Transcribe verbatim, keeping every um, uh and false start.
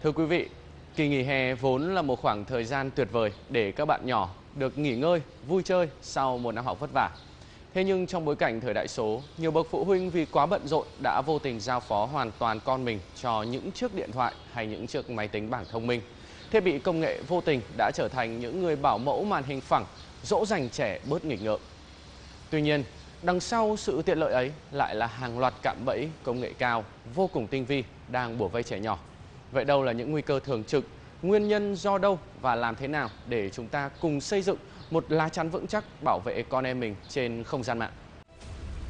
Thưa quý vị, kỳ nghỉ hè vốn là một khoảng thời gian tuyệt vời để các bạn nhỏ được nghỉ ngơi, vui chơi sau một năm học vất vả. Thế nhưng trong bối cảnh thời đại số, nhiều bậc phụ huynh vì quá bận rộn đã vô tình giao phó hoàn toàn con mình cho những chiếc điện thoại hay những chiếc máy tính bảng thông minh. Thiết bị công nghệ vô tình đã trở thành những người bảo mẫu màn hình phẳng, dỗ dành trẻ bớt nghịch ngợm. Tuy nhiên, đằng sau sự tiện lợi ấy lại là hàng loạt cạm bẫy công nghệ cao vô cùng tinh vi đang bủa vây trẻ nhỏ. Vậy đâu là những nguy cơ thường trực, nguyên nhân do đâu và làm thế nào để chúng ta cùng xây dựng một lá chắn vững chắc bảo vệ con em mình trên không gian mạng?